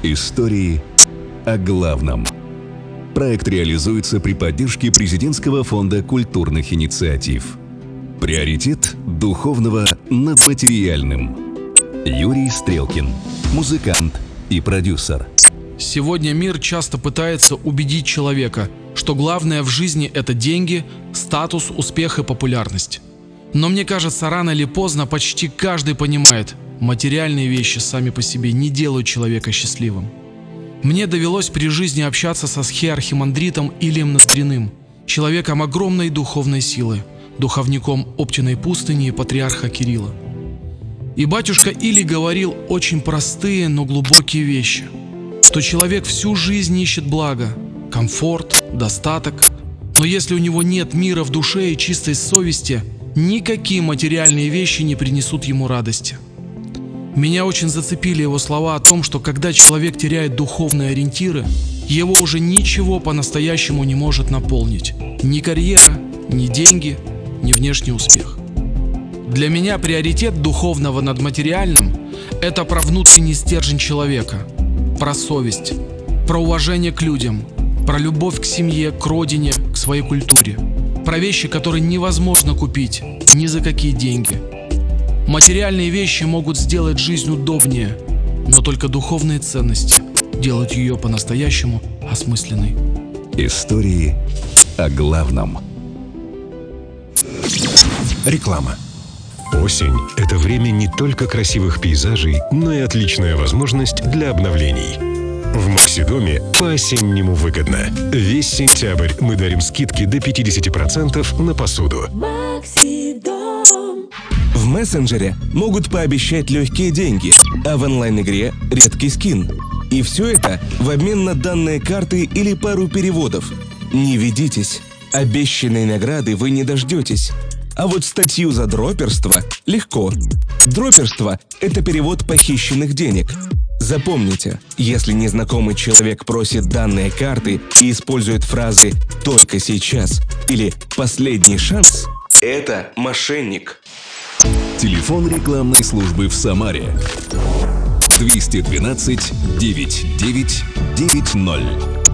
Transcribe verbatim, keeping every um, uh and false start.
Истории о главном. Проект реализуется при поддержке Президентского фонда культурных инициатив. Приоритет духовного над материальным. Юрий Стрелкин, музыкант и продюсер. Сегодня мир часто пытается убедить человека, что главное в жизни – это деньги, статус, успех и популярность. Но мне кажется, рано или поздно почти каждый понимает, материальные вещи сами по себе не делают человека счастливым. Мне довелось при жизни общаться со схиархимандритом Илием Ностриным, человеком огромной духовной силы, духовником Оптиной пустыни и патриарха Кирилла. И батюшка Илий говорил очень простые, но глубокие вещи, что человек всю жизнь ищет блага, комфорт, достаток, но если у него нет мира в душе и чистой совести, никакие материальные вещи не принесут ему радости. Меня очень зацепили его слова о том, что когда человек теряет духовные ориентиры, его уже ничего по-настоящему не может наполнить. Ни карьера, ни деньги, ни внешний успех. Для меня приоритет духовного над материальным – это про внутренний стержень человека, про совесть, про уважение к людям, про любовь к семье, к родине, к своей культуре, про вещи, которые невозможно купить ни за какие деньги. Материальные вещи могут сделать жизнь удобнее, но только духовные ценности делают ее по-настоящему осмысленной. Истории о главном. Реклама. Осень – это время не только красивых пейзажей, но и отличная возможность для обновлений. В Максидоме по-осеннему выгодно. Весь сентябрь мы дарим скидки до пятьдесят процентов на посуду. Максидом. В мессенджере могут пообещать легкие деньги, а в онлайн-игре – редкий скин. И все это в обмен на данные карты или пару переводов. Не ведитесь. Обещанной награды вы не дождетесь. А вот статью за дроперство легко. Дроперство – это перевод похищенных денег. Запомните, если незнакомый человек просит данные карты и использует фразы «только сейчас» или «последний шанс», это мошенник. Телефон рекламной службы в Самаре двести двенадцать девятьсот девять девять ноль.